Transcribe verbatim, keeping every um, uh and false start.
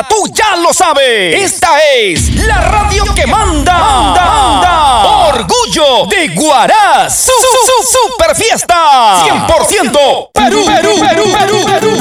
ahora tú ya lo sabes. Esta es la radio que manda. Manda, manda. Orgullo de Huaraz. Su, su, su, super fiesta. cien por ciento Perú, Perú, Perú, Perú, Perú.